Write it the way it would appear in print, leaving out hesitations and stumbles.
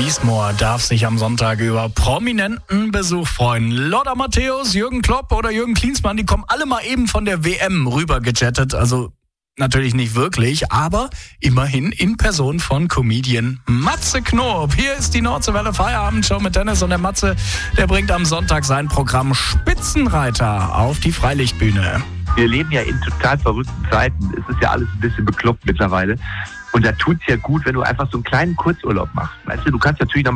Wiesmoor darf sich am Sonntag über prominenten Besuch freuen. Lothar Matthäus, Jürgen Klopp oder Jürgen Klinsmann, die kommen alle mal eben von der WM rüber gechattet. Also natürlich nicht wirklich, aber immerhin in Person von Comedian Matze Knob. Hier ist die Nordseewelle Feierabendshow mit Dennis, und der Matze, der bringt am Sonntag sein Programm Spitzenreiter auf die Freilichtbühne. Wir leben ja in total verrückten Zeiten. Es ist ja alles ein bisschen bekloppt mittlerweile. Und da tut's ja gut, wenn du einfach so einen kleinen Kurzurlaub machst. Weißt du, du kannst natürlich noch